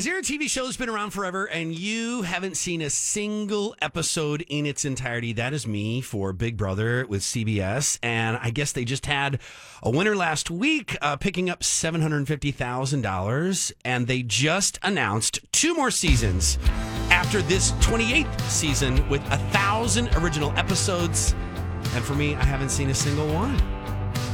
Is there a TV show that's been around forever and you haven't seen a single episode in its entirety? That is me for Big Brother with CBS. And I guess they just had a winner last week, picking up $750,000. And they just announced 2 more seasons after this 28th season with 1,000 original episodes. And for me, I haven't seen a single one.